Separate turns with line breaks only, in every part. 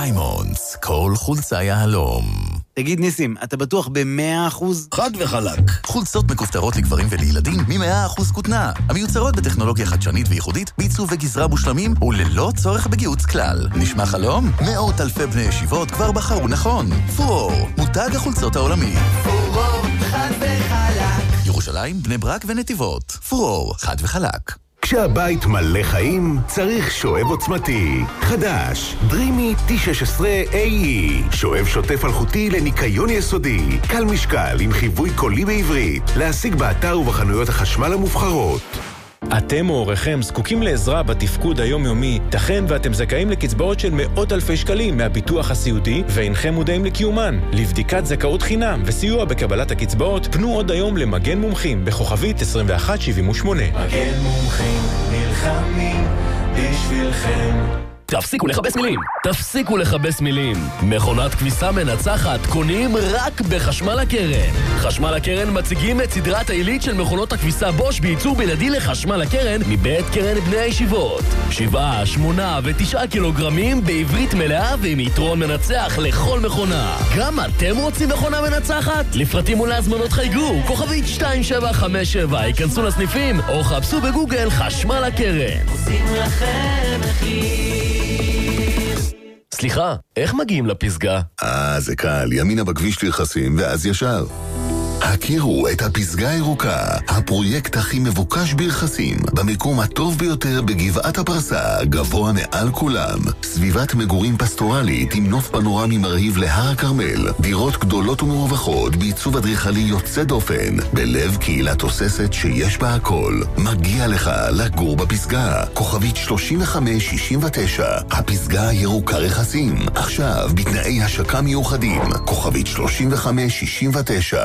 דיימונדס, כל חולצה יהלום.
תגיד ניסים, אתה בטוח ב100%?
חד וחלק. חולצות מכופתרות לגברים ולילדים מ100% כותנה. המיוצרות בטכנולוגיה חדשנית וייחודית, בעיצוב וגזרה מושלמים וללא צורך בגיוץ כלל. נשמע חלום? מאות אלפי בני ישיבות כבר בחרו נכון. פרור, מותג החולצות העולמי.
פרור, חד וחלק.
ירושלים, בני ברק ונתיבות. פרור, חד וחלק.
כשהבית מלא חיים, צריך שואב עוצמתי. חדש, דרימי T16AE. שואב שוטף אלחוטי לניקיון יסודי. קל משקל עם חיווי קולי בעברית. להשיג באתר ובחנויות החשמל המובחרות.
אתם או הוריכם זקוקים לעזרה בתפקוד היומיומי, תכן ואתם זכאים לקצבאות של מאות אלפי שקלים מהביטוח הסיעודי ואינכם מודעים לקיומן. לבדיקת זכאות חינם וסיוע בקבלת הקצבאות, פנו עוד היום למגן מומחים בכוכבית 2178.
מגן מומחים נלחמים בשבילכם.
תפסיקו לחבש מילים, תפסיקו לחבש מילים. מכונת כביסה מנצחת קונים רק בחשמל הקרן. חשמל הקרן מציגים את סדרת העילית של מכונות הכביסה בוש בייצור בלעדי לחשמל הקרן מבית קרן בני הישיבות. 7, 8 ו9 קילוגרמים בעברית מלאה ועם יתרון מנצח לכל מכונה. גם אתם רוצים מכונה מנצחת? לפרטים ולהזמנות חייגו, כוכבית 2757, ייכנסו לסניפים או חפשו בגוגל חשמל הקרן.
עושים לכם מחיר.
סליחה, איך מגיעים לפסגה?
זה קל, ימינה בכביש לרכסים ואז ישר. הכירו את הפסגה הירוקה, הפרויקט הכי מבוקש ברכסים, במקום הטוב ביותר בגבעת הפרסה, גבוה מעל כולם. סביבת מגורים פסטורלית עם נוף פנורמי מרהיב להר הכרמל, דירות גדולות ומרווחות בעיצוב אדריכלי יוצא דופן, בלב קהילה תוססת שיש בה הכל. מגיע לך לגור בפסגה, כוכבית 3569, הפסגה הירוקה רכסים, עכשיו בתנאי השקה מיוחדים, כוכבית 3569.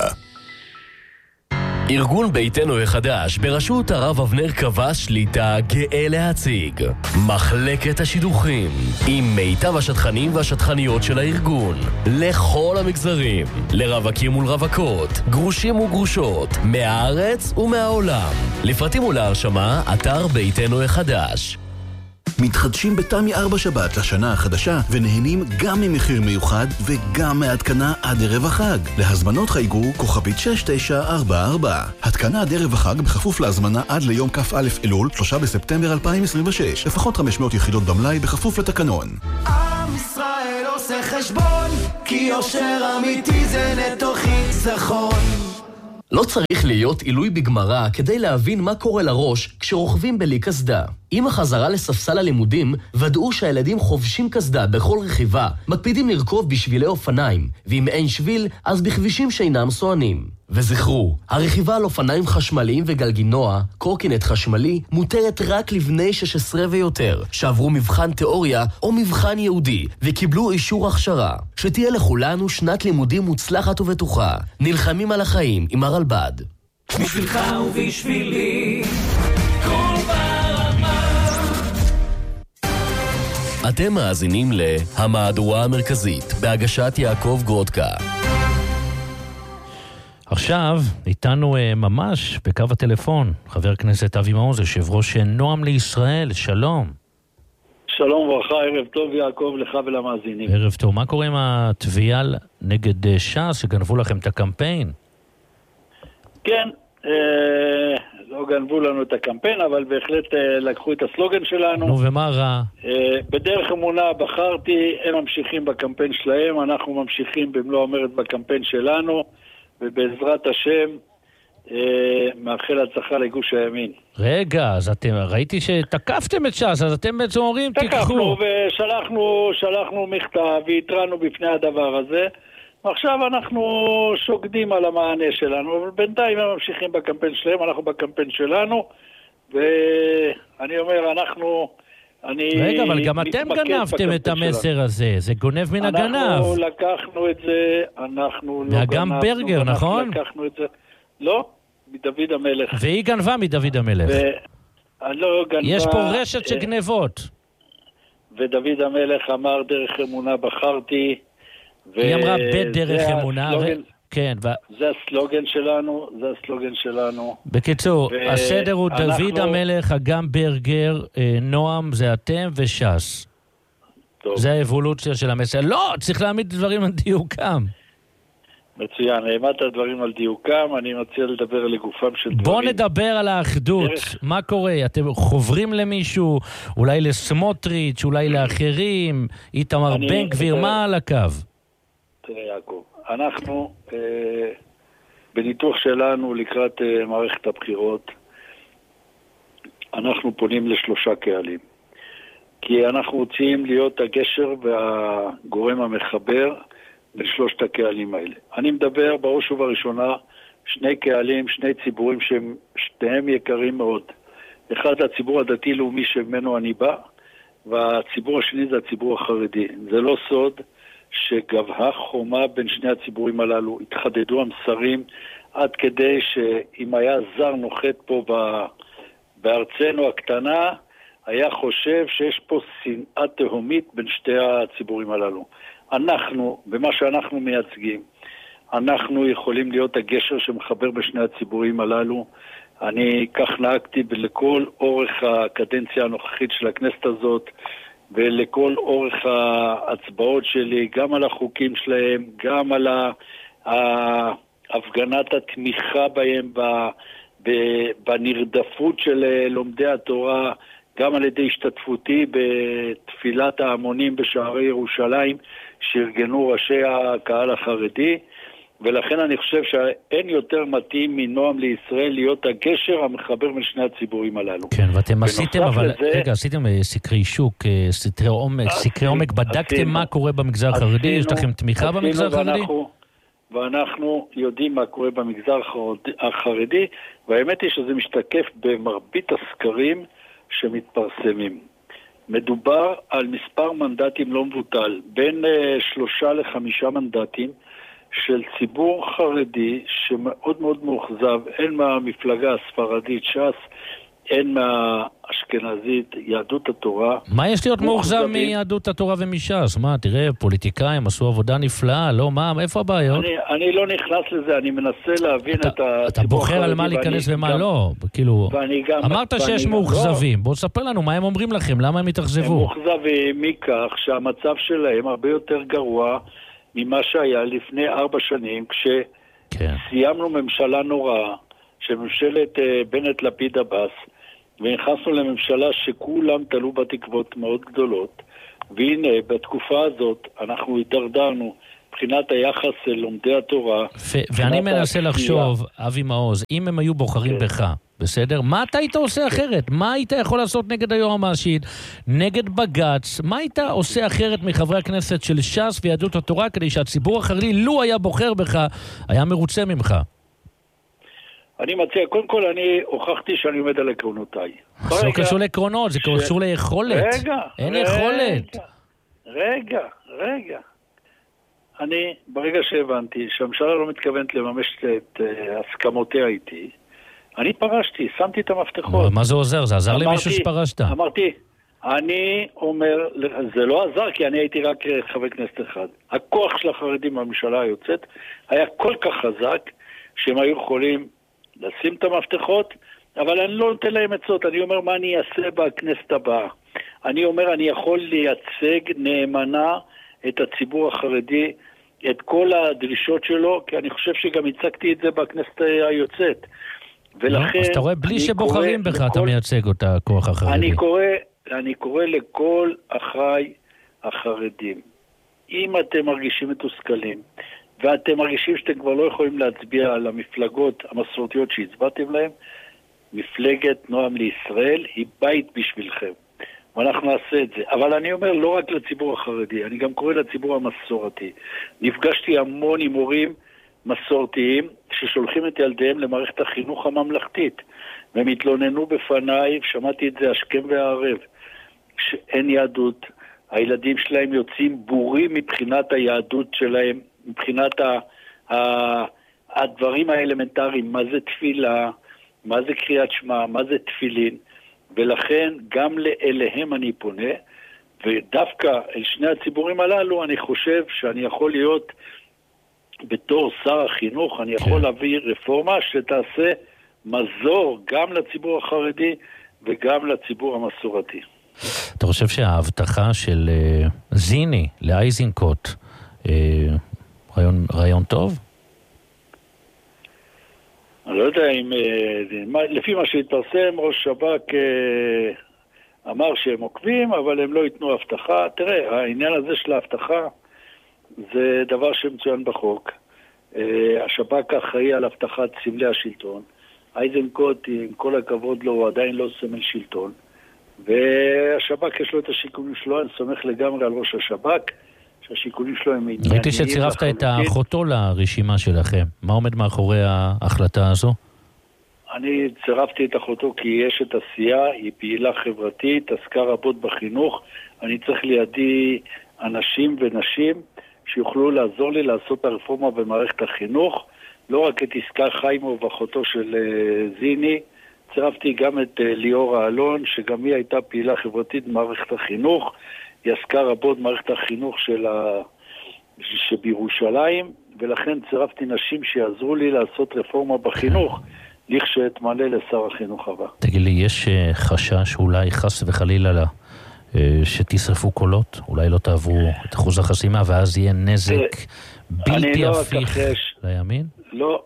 ארגון ביתנו החדש בראשות הרב אבנר קבע שליטה גאה להציג מחלקת השידוכים עם מיטב השטחנים והשטחניות של הארגון לכל המגזרים, לרווקים ולרווקות, גרושים וגרושות, מהארץ ומהעולם. לפרטים ולהרשמה, אתר ביתנו החדש.
מתחדשים בתמי 4 שבת לשנה החדשה ונהנים גם ממחיר מיוחד וגם מהתקנה עד ערב החג. להזמנות חייגו כוכבית 6944. התקנה עד ערב החג בכפוף להזמנה עד ליום כ"א אלול 3 בספטמבר 2026. לפחות 500 יחידות במלאי בכפוף לתקנון.
עם ישראל עושה חשבון, כי יושר אמיתי זה נטו חיסכון.
לא צריך להיות עילוי בגמרא כדי להבין מה קורה לראש כשרוכבים בלי קסדה. עם החזרה לספסל הלימודים, ודאו שהילדים חובשים קסדה בכל רכיבה, מקפידים לרכוב בשבילי אופניים, ואם אין שביל, אז בכבישים שאינם סוענים. וזכרו, הרכיבה על אופניים חשמליים וגלגינוע, קורקינט חשמלי, מותרת רק לבני 16 ויותר, שעברו מבחן תיאוריה או מבחן יהודי, וקיבלו אישור הכשרה. שתהיה לכולנו שנת לימודים מוצלחת ובטוחה. נלחמים על החיים עם הרלב"ד.
בשבילך ובשבילי כל ברמה.
אתם מאזינים להמהדורה המרכזית בהגשת יעקב גרודקה.
עכשיו, איתנו ממש בקו הטלפון, חבר הכנסת אבי מעוז, יושב ראש נועם לישראל, שלום.
שלום וברכה, ערב טוב יעקב לך ולמאזינים.
ערב טוב, מה קורה עם התביעה נגד ש"ס שגנבו לכם את הקמפיין?
כן, לא גנבו לנו את הקמפיין, אבל בהחלט לקחו את הסלוגן שלנו.
נו, ומה רע?
בדרך אמונה בחרתי, הם ממשיכים בקמפיין שלהם, אנחנו ממשיכים במלוא המרד בקמפיין שלנו, ובעזרת השם מאחל הצלחה לגוש הימין.
רגע, אז אתם, ראיתי שתקפתם את ש"ס, אז אתם בעצם אומרים, תיקחו.
תקפנו ושלחנו מכתב והתרענו בפני הדבר הזה, ועכשיו אנחנו שוקדים על המענה שלנו, אבל בינתיים הם ממשיכים בקמפיין שלהם, אנחנו בקמפיין שלנו, ואני אומר,
רגע, אבל גם אתם גנבתם את המסר הזה, זה גונב מן הגנב.
אנחנו לקחנו את זה,
מהגם ברגר, נכון?
לקחנו את זה, לא, מדוד המלך.
והיא גנבה מדוד המלך.
לא גנבה.
יש פה רשת של גנבות.
ודוד המלך אמר דרך אמונה בחרתי.
היא אמרה בדרך אמונה. כן,
זה הסלוגן שלנו.
בקיצור, הסדר הוא דוד המלך, אגם ברגר, נועם זה אתם וש"ס. זה האבולוציה של המסר. לא, צריך להעמיד דברים על דיוקם.
מצוין, העמדת דברים על דיוקם, אני מציע לדבר לגופם של דברים.
בוא נדבר על האחדות, מה קורה? אתם חוברים למישהו, אולי לסמוטריץ', אולי לאחרים, איתמר בן גביר, מה על הקו?
תראה יעקב, אנחנו בניתוח שלנו לקראת מערכת הבחירות, אנחנו פונים לשלושה קהלים. כי אנחנו רוצים להיות הגשר והגורם המחבר לשלושת הקהלים האלה. אני מדבר בראש ובראשונה שני קהלים, שני ציבורים שהם שתיהם יקרים מאוד. אחד הציבור הדתי-לאומי שממנו אני בא, והציבור השני זה הציבור החרדי. זה לא סוד שגבהה חומה בין שני הציבורים הללו, התחדדו המסרים עד כדי שאם היה זר נוחת פה בארצנו הקטנה, היה חושב שיש פה שנאה תהומית בין שתי הציבורים הללו. אנחנו, במה שאנחנו מייצגים, אנחנו יכולים להיות הגשר שמחבר בשני הציבורים הללו. אני כך נהגתי לכל אורך הקדנציה הנוכחית של הכנסת הזאת, ולכל אורך ההצבעות שלי, גם על החוקים שלהם, גם על הפגנת התמיכה בהם, בנרדפות של לומדי התורה, גם על ידי השתתפותי בתפילת ההמונים בשערי ירושלים, שארגנו ראשי הקהל החרדי, ולכן אני חושב שאין יותר מתאים מנועם לישראל להיות הגשר המחבר בין שני הציבורים הללו.
כן, ואתם עשיתם, אבל רגע, עשיתם סקרי שוק, סקרי עומק, בדקתם מה קורה במגזר החרדי? יש לכם תמיכה במגזר החרדי?
ואנחנו יודעים מה קורה במגזר החרדי, והאמת היא שזה משתקף במרבית הסקרים שמתפרסמים. מדובר על מספר מנדטים לא מבוטל, בין 3 ל5 מנדטים של ציבור חרדי שמאוד מאוד מאוכזב, הן מהמפלגה הספרדית ש"ס, הן מהאשכנזית יהדות התורה.
מה יש להיות מאוכזב מיהדות התורה ומש"ס? מה, תראה, פוליטיקאים עשו עבודה נפלאה, לא, מה, איפה הבעיות?
אני לא נכנס לזה, אני מנסה להבין את הציבור החרדי.
אתה בוחר על מה להיכנס ומה לא, כאילו, אמרת שיש מאוכזבים, בוא תספר לנו מה הם אומרים לכם, למה הם התאכזבו?
הם מאוכזבים מכך שהמצב שלהם הרבה יותר גרוע ממה שהיה לפני 4 שנים, כשסיימנו ממשלה נוראה, שממשלת בנט לפיד עבאס, ונכנסנו לממשלה שכולם תלו בתקוות מאוד גדולות, והנה בתקופה הזאת אנחנו התדרדרנו מבחינת היחס אל לומדי התורה.
ואני מנסה לחשוב, אבי מעוז, אם הם היו בוחרים בך, בסדר? מה אתה היית עושה אחרת? מה היית יכול לעשות נגד היועמ"שית, נגד בג"ץ? מה היית עושה אחרת מחברי הכנסת של ש"ס ויהדות התורה, כדי שהציבור החרדי, לו היה בוחר בך, היה מרוצה ממך?
אני מציע, קודם כל אני הוכחתי שאני עומד על עקרונותיי.
זה לא קשור לעקרונות, זה קשור ליכולת. אין יכולת.
רגע. אני, ברגע שהבנתי שהממשלה לא מתכוונת לממש את הסכמותיה איתי, אני פרשתי, שמתי את המפתחות.
מה זה עוזר? זה עזר למישהו שפרשת?
אמרתי, אני אומר, זה לא עזר כי אני הייתי רק חבר כנסת אחד. הכוח של החרדים בממשלה היוצאת היה כל כך חזק שהם היו יכולים לשים את המפתחות, אבל אני לא נותן להם עצות. אני אומר מה אני אעשה בכנסת הבאה. אני אומר אני יכול לייצג נאמנה את הציבור החרדי, את כל הדרישות שלו, כי אני חושב שגם הצגתי את זה בכנסת היוצאת. ולכן...
אז אתה רואה, בלי שבוחרים בך אתה מייצג אותה, הכוח החרדי.
אני קורא לכל אחי החרדים, אם אתם מרגישים מתוסכלים, ואתם מרגישים שאתם כבר לא יכולים להצביע על המפלגות המסורתיות שהצבעתם להם, מפלגת נועם לישראל היא בית בשבילכם. ואנחנו נעשה את זה. אבל אני אומר לא רק לציבור החרדי, אני גם קורא לציבור המסורתי. נפגשתי המון עם הורים מסורתיים ששולחים את ילדיהם למערכת החינוך הממלכתית. והם התלוננו בפניי, שמעתי את זה השכם והערב, שאין יהדות, הילדים שלהם יוצאים בורים מבחינת היהדות שלהם, מבחינת הדברים האלמנטריים, מה זה תפילה, מה זה קריאת שמע, מה זה תפילין, ולכן גם לאליהם אני פונה, ודווקא אל שני הציבורים הללו אני חושב שאני יכול להיות, בתור שר החינוך, אני יכול להביא רפורמה שתעשה מזור גם לציבור החרדי וגם לציבור המסורתי.
אתה חושב שההבטחה של זיני לאייזנקוט רעיון טוב?
אני לא יודע אם, לפי מה שהתפרסם, ראש שב"כ אמר שהם עוקבים, אבל הם לא ייתנו הבטחה. תראה, העניין הזה של ההבטחה זה דבר שמצוין בחוק. השב"כ אחראי על הבטחת סמלי השלטון. אייזנקוט, עם כל הכבוד לו, הוא עדיין לא סמל שלטון. והשב"כ יש לו את השיקולים שלו, אני סומך לגמרי על ראש השב"כ, שהשיקולים שלו הם ענייניים.
ראיתי שצירפת את האחותו לרשימה שלכם. מה עומד מאחורי ההחלטה הזו?
אני צירפתי את אחותו כי יש את עשייה, היא פעילה חברתית, עסקה רבות בחינוך. אני צריך לידי אנשים ונשים שיוכלו לעזור לי לעשות את הרפורמה במערכת החינוך. לא רק את עסקה חיימוב, אחותו של זיני, צירפתי גם את ליאור אלון, שגם היא הייתה פעילה חברתית במערכת החינוך. היא עסקה רבות במערכת החינוך שבירושלים, ולכן צירפתי נשים שיעזרו לי לעשות רפורמה בחינוך, לכשאתמלא לשר החינוך הבא.
תגיד לי, יש חשש אולי חס וחלילה שתשרפו קולות? אולי לא תעברו את אחוז החסימה, ואז יהיה נזק בלתי הפיך לימין?
לא.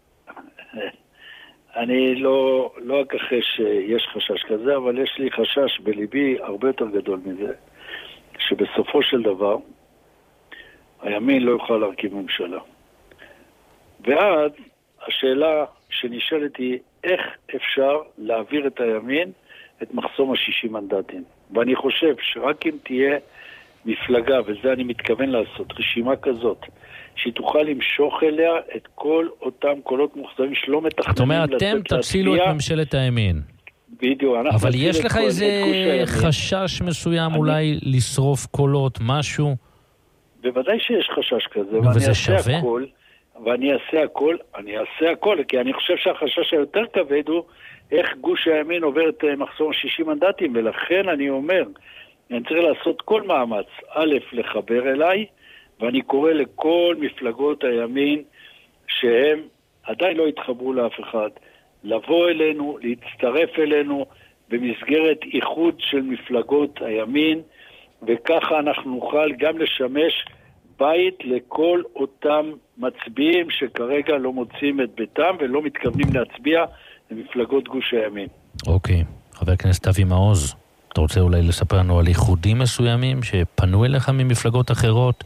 אני לא אכחש שיש חשש כזה, אבל יש לי חשש בליבי הרבה יותר גדול מזה, שבסופו של דבר הימין לא יוכל להרכיב ממשלה. ואז השאלה שנשאלת היא איך אפשר להעביר את הימין את מחסום ה-60 מנדטים. ואני חושב שרק אם תהיה מפלגה, וזה אני מתכוון לעשות, רשימה כזאת, שהיא תוכל למשוך אליה את כל אותם קולות מוחזרים שלא מתכננים.
זאת אומרת, אתם תצילו את ממשלת הימין.
בדיוק.
אבל יש לך איזה חשש מסוים אולי לשרוף קולות, משהו?
בוודאי שיש חשש כזה,
וזה שווה?
ואני אעשה הכל, כי אני חושב שהחשש היותר כבד הוא איך גוש הימין עובר את מחסום 60 מנדטים, ולכן אני אומר, אני צריך לעשות כל מאמץ, א', לחבר אליי, ואני קורא לכל מפלגות הימין שהם עדיין לא התחברו לאף אחד, לבוא אלינו, להצטרף אלינו במסגרת איחוד של מפלגות הימין, וככה אנחנו נוכל גם לשמש בית לכל אותם מצביעים שכרגע לא מוצאים את ביתם ולא מתכוונים להצביע למפלגות גוש הימין.
אוקיי. חבר הכנסת אבי מעוז, אתה רוצה אולי לספר לנו על איחודים מסוימים שפנו אליך ממפלגות אחרות?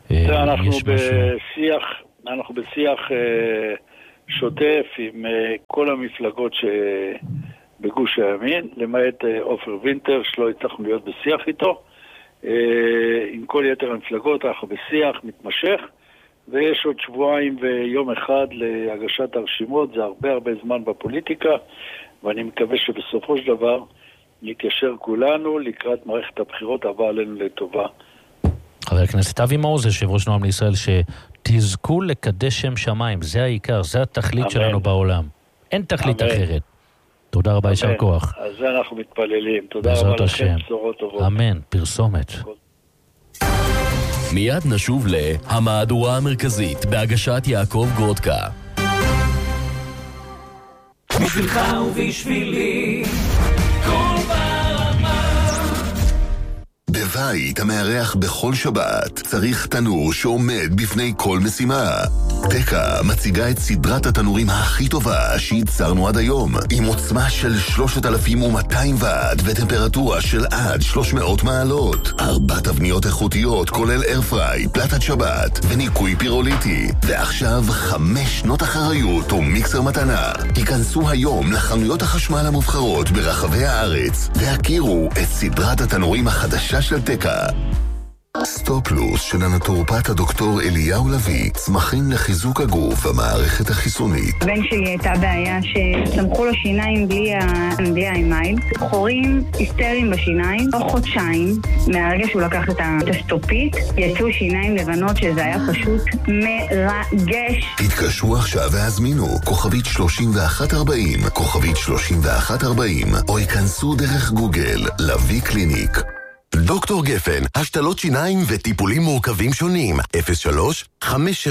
אנחנו בשיח שוטף עם כל המפלגות שבגוש הימין, למעט עופר וינטר שלא הצלחנו להיות בשיח איתו. עם כל יתר המפלגות אנחנו בשיח מתמשך, ויש עוד שבועיים ויום אחד להגשת הרשימות. זה הרבה זמן בפוליטיקה, ואני מקווה שבסופו של דבר נתיישר כולנו לקראת מערכת הבחירות הבאה עלינו לטובה.
חבר הכנסת אבי מעוז, יושב ראש נועם לישראל, שתזכו לקדש שם שמיים, זה העיקר, זה התכלית שלנו בעולם. אין תכלית אחרת. תודה רבה, יישר כוח.
אז זה אנחנו מתפללים. תודה רבה לכם, בשורות טובות.
אמן, פרסומת.
מיד נשוב להמהדורה המרכזית בהגשת יעקב גרודקה.
בשבילך ובשבילי כל ברמה.
בבית המארח בכל שבת צריך תנור שעומד בפני כל משימה. תקה מציגה את סדרת התנורים הכי טובה שייצרנו עד היום, עם עוצמה של 3200 ואט וטמפרטורה של עד 300 מעלות. 4 תבניות איכותיות כולל איירפריי, פלטת שבת וניקוי פירוליטי. ועכשיו 5 שנות אחריות ומיקסר מתנה. היכנסו היום לחנויות החשמל המובחרות ברחבי הארץ והכירו את סדרת התנורים החדשה של תקה. סטופלוס של הנטורופט הדוקטור אליהו לוי, צמחים לחיזוק הגוף והמערכת החיסונית.
הבן שלי הייתה בעיה שצמחו לו שיניים בלי האמייל, חורים היסטריים בשיניים, או חודשיים מהרגע שהוא לקח את הסטופית, יצאו שיניים לבנות שזה היה פשוט מרגש.
התקשרו עכשיו והזמינו כוכבית 3140, כוכבית 3140, או ייכנסו דרך גוגל לוי קליניק.
דוקטור גפן, השתלות שיניים וטיפולים מורכבים שונים. 03-570-7575.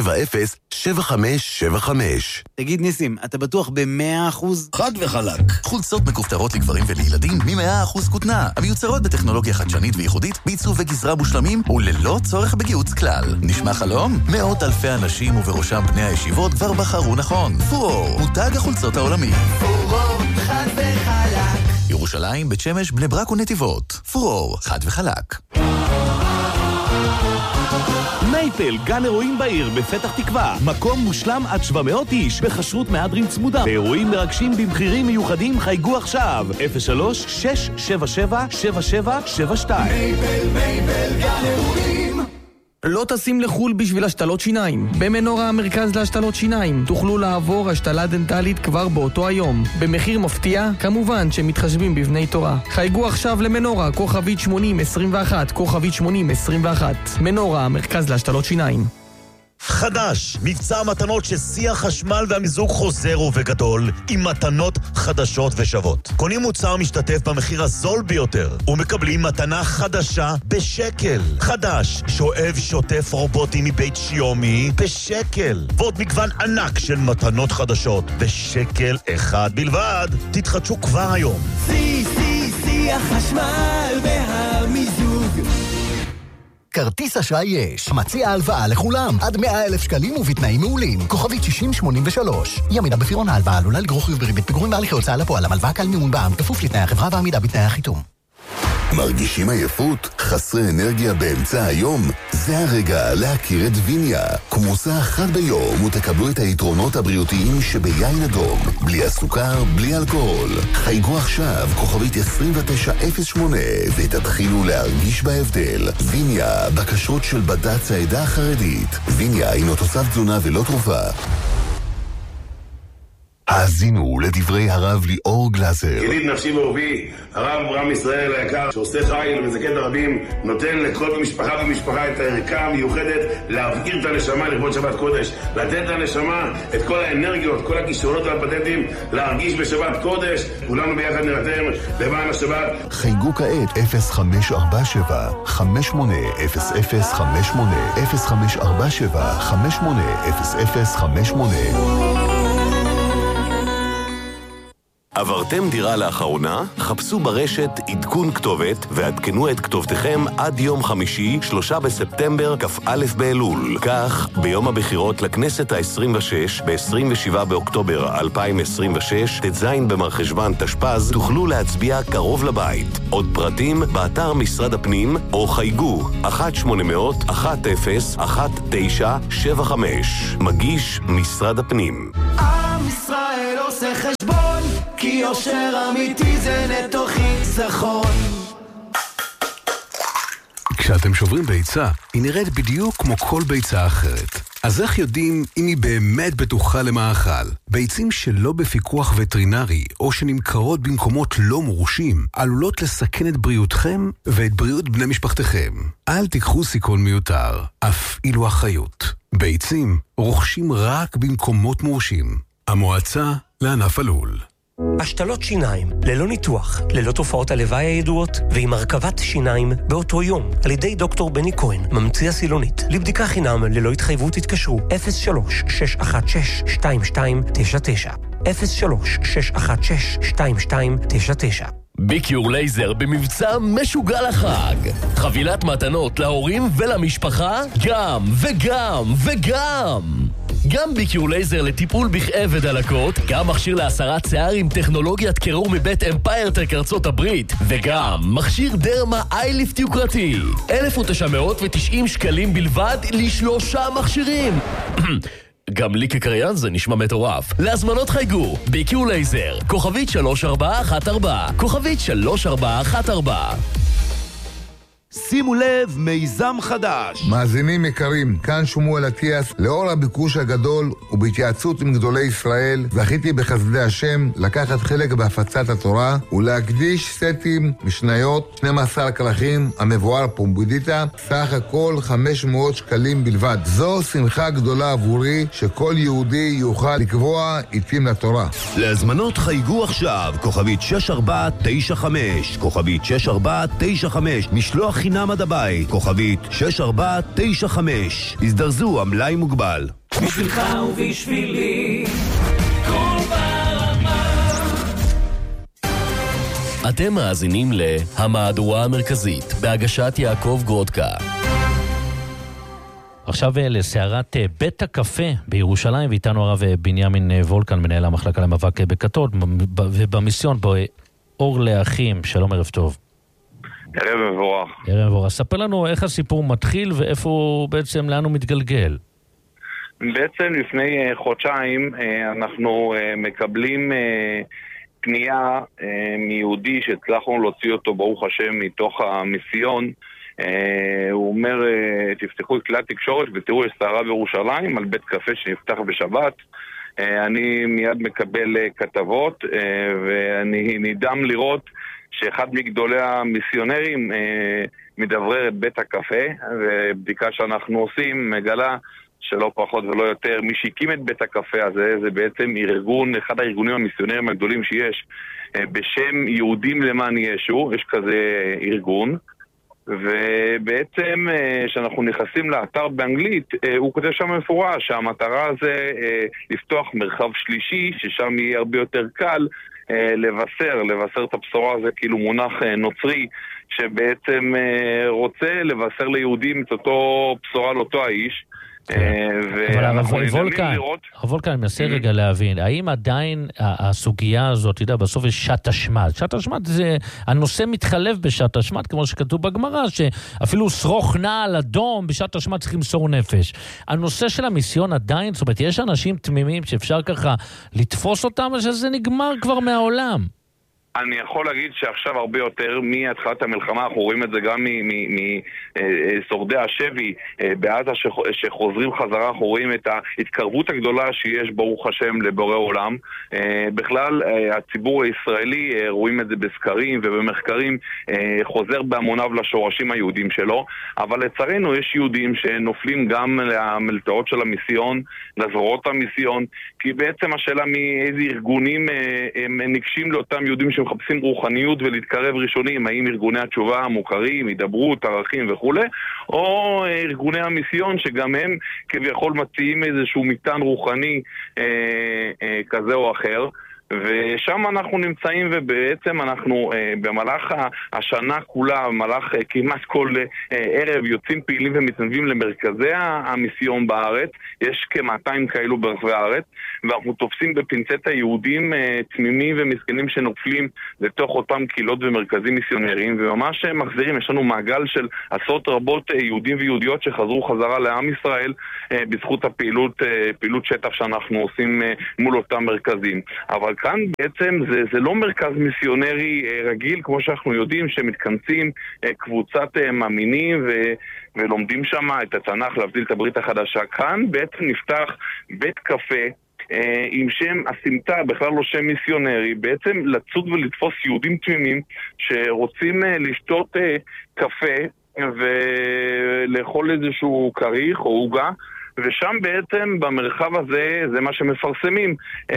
תגיד ניסים, אתה בטוח ב100%?
חד וחלק. חולצות מכופתרות לגברים ולילדים מ100% כותנה. המיוצרות בטכנולוגיה חדשנית וייחודית, בעיצוב וגזרה מושלמים וללא צורך בגיוץ כלל. נשמע חלום? מאות אלפי אנשים ובראשם בני הישיבות כבר בחרו נכון. פורור, מותג החולצות העולמי.
פורור, חד וחלק.
ירושלים, בית שמש, בני ברק ונתיבות. פורור, חד וחלק.
מייפל, גן אירועים בעיר בפתח תקווה. מקום מושלם עד 700 איש, בחשרות מהדרין צמודה. באירועים מרגשים במחירים מיוחדים חייגו עכשיו. 03-677-7772.
מייפל, גן אירועים.
לא טסים לחול בשביל השתלות שיניים. במנורה המרכז להשתלות שיניים תוכלו לעבור השתלה דנטלית כבר באותו היום. במחיר מפתיע, כמובן שמתחשבים בבני תורה. חייגו עכשיו למנורה, כוכבית 8021, כוכבית 8021. מנורה המרכז להשתלות שיניים.
חדש, מבצע מתנות ששיא החשמל והמיזוג חוזר ובגדול עם מתנות חדשות ושוות. קונים מוצר משתתף במחיר הזול ביותר ומקבלים מתנה חדשה בשקל. חדש, שואב שוטף רובוטי מבית שיומי בשקל. ועוד מגוון ענק של מתנות חדשות בשקל אחד בלבד. תתחדשו כבר היום.
שיא החשמל והמיזוג.
כרטיס אשראי יש. מציע הלוואה לכולם. עד 100,000 שקלים ובתנאים מעולים. כוכבית 6083. ימינה בפירעון ההלוואה עלולה לגרור חיוב בריבית פיגורים בהליכי הוצאה לפועל. המלוואה קל מימון בע"מ כפוף לתנאי החברה ועמידה בתנאי החיתום.
מרגישים עייפות? חסרי אנרגיה באמצע היום? זה הרגע להכיר את ויניה. כמוסה אחת ביום ותקבלו את היתרונות הבריאותיים שביין אדום. בלי הסוכר, בלי אלכוהול. חייגו עכשיו כוכבית 2908 ותתחילו להרגיש בהבדל. ויניה, בקשות של בד"ץ העדה החרדית. ויניה הינו תוסף תזונה ולא תרופה. האזינו לדברי הרב ליאור גלזר.
ידיד נפשי ואהובי, הרב אברהם ישראל היקר, שעושה חיל ומזכה את הרבים, נותן לכל משפחה ומשפחה את הערכה המיוחדת להבעיר את הנשמה לכבוד שבת קודש, לתת לנשמה את כל האנרגיות, כל הכישרונות והפטנטים, להרגיש בשבת קודש. כולנו ביחד נרתם למען השבת.
חייגו כעת 0547 580058 0547 580058.
עברתם דירה לאחרונה? חפשו ברשת עדכון כתובת ועדכנו את כתובתכם עד יום חמישי, 3 בספטמבר, כ"א באלול. כך, ביום הבחירות לכנסת ה-26, ב-27 באוקטובר 2026, ט"ז במרחשוון תשפ"ז, תוכלו להצביע קרוב לבית. עוד פרטים באתר משרד הפנים, או חייגו 1-800-10-1975. מגיש משרד הפנים.
עם ישראל עושה חשבון, כי יושר אמיתי זה נטו חיסכון.
כשאתם שוברים ביצה, היא נראית בדיוק כמו כל ביצה אחרת. אז איך יודעים אם היא באמת בטוחה למאכל? ביצים שלא בפיקוח וטרינרי, או שנמכרות במקומות לא מורשים, עלולות לסכן את בריאותכם ואת בריאות בני משפחתכם. אל תיקחו סיכון מיותר, אף אילו אחריות. ביצים רוכשים רק במקומות מורשים. המועצה לענף הלול.
השתלות שיניים, ללא ניתוח, ללא תופעות הלוואי הידועות, ועם הרכבת שיניים באותו יום, על ידי דוקטור בני כהן, ממציא הסילונית. לבדיקה חינם ללא התחייבות התקשרו 03-616-2299 03-616-2299.
ביקיור לייזר במבצע משוגע לחג. חבילת מתנות להורים ולמשפחה, גם וגם וגם. גם ביקיור לייזר לטיפול בכאב ודלקות, גם מכשיר להסרת שיער עם טכנולוגיית קירור מבית אמפיירטק ארצות הברית, וגם מכשיר דרמה אייליפט יוקרתי. 1,990 שקלים בלבד ל3 מכשירים. גם לי כקריין זה נשמע מטורף. להזמנות חייגו, ביקיור לייזר, כוכבית 3414, כוכבית 3414.
שימו לב, מיזם חדש. מאזינים יקרים, כאן שמואל אטיאס. לאור הביקוש הגדול ובהתייעצות עם גדולי ישראל, זכיתי בחסדי השם לקחת חלק בהפצת התורה ולהקדיש סטים משניות 12 כרכים המבואר פומבדיטה, סך הכל 500 שקלים בלבד. זו שמחה גדולה עבורי שכל יהודי יוכל לקבוע עיתים לתורה.
להזמנות חייגו עכשיו, כוכבית 6495, כוכבית 6495, משלוח
חינם עד הבית, כוכבית 6495. הזדרזו, המלאי מוגבל.
בשבילך ובשבילי כל ברמה.
אתם מאזינים להמהדורה המרכזית בהגשת יעקב גרודקה.
עכשיו לסערת בית הקפה בירושלים, ואיתנו הרב בנימין וולקן, מנהל המחלקה למאבק בכתות, ובמיסיון בו אור לאחים. שלום, ערב טוב.
ערב מבורך.
ערב מבורך. ספר לנו איך הסיפור מתחיל ואיפה בעצם, לאן הוא מתגלגל.
בעצם לפני חודשיים אנחנו מקבלים פנייה מיהודי שהצלחנו להוציא אותו ברוך השם מתוך המיסיון. הוא אומר, תפתחו את כלי התקשורת ותראו, יש סערה בירושלים על בית קפה שנפתח בשבת. אני מיד מקבל כתבות ואני נדהם לראות שאחד מגדולי המיסיונרים מדברר את בית הקפה, ובדיקה שאנחנו עושים מגלה שלא פחות ולא יותר, מי שהקים את בית הקפה הזה זה בעצם ארגון, אחד הארגונים המיסיונרים הגדולים שיש, בשם יהודים למען ישו. יש כזה ארגון, ובעצם כשאנחנו נכנסים לאתר באנגלית, הוא כותב שם מפורש שהמטרה זה לפתוח מרחב שלישי, ששם יהיה הרבה יותר קל לבשר את הבשורה. הזה כאילו מונח נוצרי שבעצם רוצה לבשר ליהודים את אותו בשורה לאותו האיש.
אבל הרב וולקן, אני מנסה רגע להבין, האם עדיין הסוגיה הזאת, אתה יודע, בסוף יש שעת השמד. שעת השמד זה, הנושא מתחלף בשעת השמד, כמו שכתוב בגמרא, שאפילו שרוך נעל אדום בשעת השמד צריך למסור נפש. הנושא של המיסיון עדיין, זאת אומרת, יש אנשים תמימים שאפשר ככה לתפוס אותם, או שזה נגמר כבר מהעולם?
אני יכול להגיד שעכשיו הרבה יותר מהתחלת המלחמה, אנחנו רואים את זה גם משורדי השבי בעזה שחוזרים חזרה, אנחנו רואים את ההתקרבות הגדולה שיש ברוך השם לבורא עולם. בכלל הציבור הישראלי, רואים את זה בסקרים ובמחקרים, חוזר בהמוניו לשורשים היהודים שלו, אבל לצערנו יש יהודים שנופלים גם למלתעות של המיסיון, לזרועות המיסיון, כי בעצם השאלה מאיזה ארגונים הם ניגשים לאותם יהודים שמחפשים רוחניות ולהתקרב ראשונים, האם ארגוני התשובה המוכרים, הידברות, ערכים וכו', או ארגוני המיסיון שגם הם כביכול מציעים איזשהו מטען רוחני כזה או אחר. ושם אנחנו נמצאים, ובעצם אנחנו במהלך השנה כולה, במהלך כמעט כל ערב יוצאים פעילים ומתנדבים למרכזי המיסיון בארץ. יש כ-200 כאלו ברחבי הארץ, ואנחנו תופסים בפינצט היהודים תמימים ומסכנים שנופלים לתוך אותם קהילות ומרכזים מיסיונריים, וממש מחזירים. יש לנו מעגל של עשרות רבות יהודים ויהודיות שחזרו חזרה לעם ישראל בזכות פעילות שטח שאנחנו עושים מול אותם מרכזים. אבל כאן בעצם זה לא מרכז מיסיונרי רגיל, כמו שאנחנו יודעים, שמתכנסים קבוצת מאמינים ולומדים שם את התנ"ך, להבדיל את הברית החדשה. כאן בעצם נפתח בית קפה עם שם הסמטה, בכלל לא שם מיסיונרי, בעצם לצוד ולתפוס יהודים תמימים שרוצים לשתות קפה ולאכול איזשהו כריך או עוגה, ושם בעצם במרחב הזה, זה מה שמפרסמים,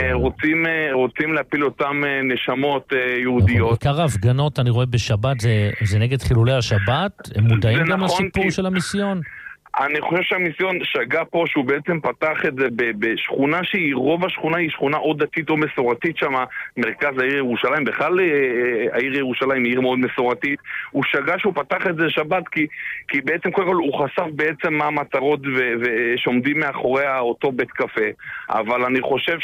רוצים להפיל אותם נשמות יהודיות.
בעיקר ההפגנות אני רואה בשבת, זה נגד חילולי השבת? הם מודעים גם לסיפור של המיסיון?
אני חושב שהמיסיון שגה פה שהוא בעצם פתח את זה בשכונה שהיא, רוב השכונה היא שכונה או דתית או מסורתית שם, מרכז העיר ירושלים. בכלל העיר ירושלים היא עיר מאוד מסורתית. הוא שגה שהוא פתח את זה שבת כי בעצם קודם כל הוא חשף בעצם מה המטרות שעומדים מאחורי אותו בית קפה. אבל אני חושב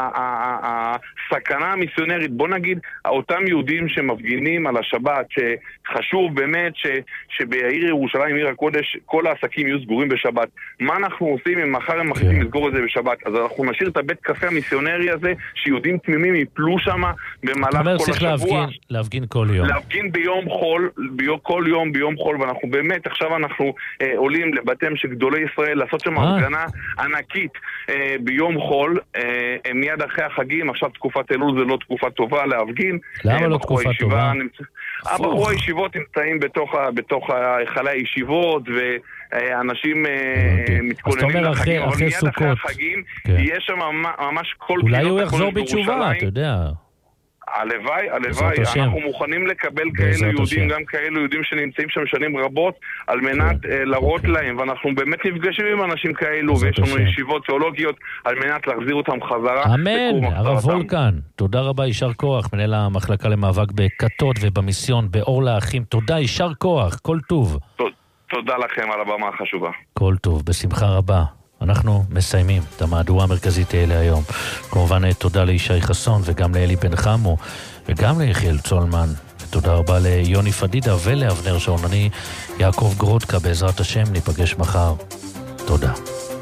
שהסכנה המיסיונרית, בוא נגיד, אותם יהודים שמפגינים על השבת, שחשוב באמת שבעיר ירושלים, עיר הקודש, כל העסקים יהיו סגורים בשבת. מה אנחנו עושים אם מחר הם מחליטים לסגור את זה בשבת? אז אנחנו נשאיר את הבית קפה המיסיונרי הזה, שיהודים תמימים יפלו שם במהלך כל השבוע.
להפגין כל יום.
להפגין ביום חול, כל יום ביום חול, ואנחנו באמת, עכשיו אנחנו עולים לבתיהם של גדולי ישראל, לעשות שם הפגנה ענקית ביום חול, מיד אחרי החגים. עכשיו תקופת אלול זה לא תקופה טובה להפגין.
למה לא תקופה טובה?
בחורי הישיבות נמצאים בתוך היכלי הישיבות, ואנשים מתכוננים לחגים, אבל מיד אחרי החגים יש שם ממש כל...
אולי הוא יחזור בתשובה, אתה יודע.
הלוואי, אנחנו מוכנים לקבל כאלו יהודים, גם כאלו יהודים שנמצאים שם שנים רבות, על מנת להראות להם, ואנחנו באמת נפגשים עם אנשים כאלו, ויש לנו ישיבות תיאולוגיות, על מנת להחזיר אותם חזרה.
אמן, הרב וולקן, תודה רבה, יישר כוח, מנהל המחלקה למאבק בכתות ובמיסיון, באור לאחים, תודה, יישר כוח, כל טוב.
תודה לכם על הבמה החשובה.
כל טוב, בשמחה רבה. אנחנו מסיימים את המהדורה המרכזית האלה היום. כמובן תודה לישי חסון וגם לאלי בן חמו וגם ליחיאל צולמן. תודה רבה ליוני פדידה ולאבנר שעון. אני יעקב גרודקה, בעזרת השם ניפגש מחר. תודה.